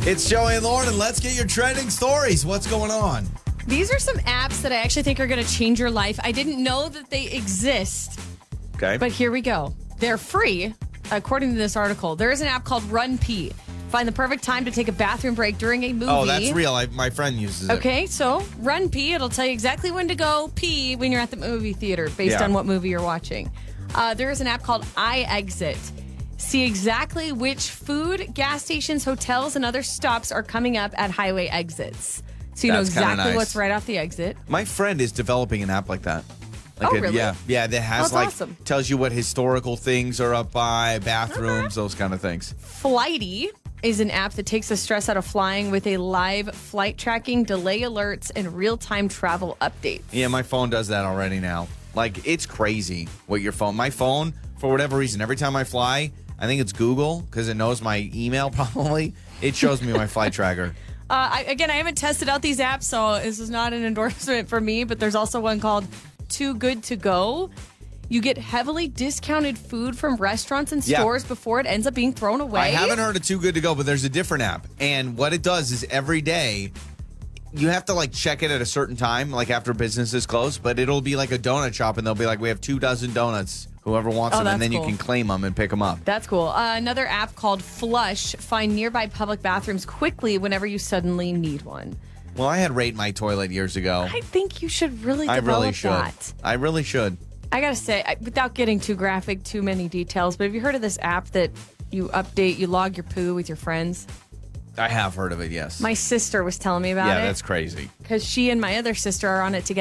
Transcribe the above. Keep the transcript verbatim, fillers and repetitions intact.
It's Joey and Lauren, and let's get your trending stories. What's going on? These are some apps that I actually think are going to change your life. I didn't know that they exist, Okay. but here we go. They're free, according to this article. There is an app called Run Pee. Find the perfect time to take a bathroom break during a movie. Oh, that's real. I, my friend uses it. Okay, so Run Pee. It'll tell you exactly when to go pee when you're at the movie theater based Yeah. on what movie you're watching. Uh, there is an app called iExit. See exactly which food, gas stations, hotels, and other stops are coming up at highway exits. So you That's know kinda exactly nice. what's right off the exit. My friend is developing an app like that. Like Oh, a- really? Yeah, yeah. That has That's like awesome. tells you what historical things are up by, bathrooms, those kind of things. Flighty is an app that takes the stress out of flying with a live flight tracking, delay alerts, and real-time travel updates. Yeah, my phone does that already now. Like, it's crazy what your phone. My phone, for whatever reason, every time I fly, I think it's Google because it knows my email probably. It shows me my flight tracker. Uh, I, again, I haven't tested out these apps, so this is not an endorsement for me, but there's also one called Too Good To Go. You get heavily discounted food from restaurants and Yeah. stores before it ends up being thrown away. I haven't heard of Too Good To Go, but there's a different app. And what it does is every day, you have to like check it at a certain time, like after business is closed, but it'll be like a donut shop and they'll be like, we have two dozen donuts. Whoever wants Oh, them, and that's then cool. you can claim them and pick them up. That's cool. Uh, another app called Flush. Find nearby public bathrooms quickly whenever you suddenly need one. Well, I had Rate My Toilet years ago. I think you should really I develop really should. that. I really should. I gotta say, I- without getting too graphic, too many details, but have you heard of this app that you update, you log your poo with your friends? I have heard of it, yes. My sister was telling me about yeah, it that's crazy. because she and my other sister are on it together.